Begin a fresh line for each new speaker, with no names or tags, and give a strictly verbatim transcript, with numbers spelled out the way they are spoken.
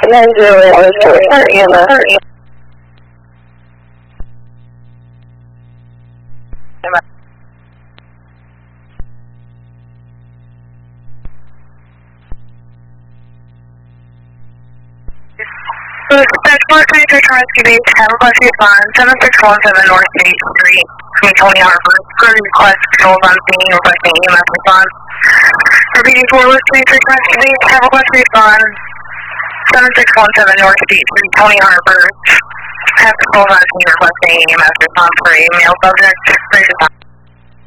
nine zero one four Anna.
Central twenty-six Rescue Base, have a bus respond, seven six one seven North State Street, between Tony Harbor. Current request controls on scene, requesting E M S response. Repeating for West twenty-six Rescue Base, have a bus respond, seven six one seven North State Street, Tony Harbor. Have controls on scene, requesting E M S response for a male subject. Please respond.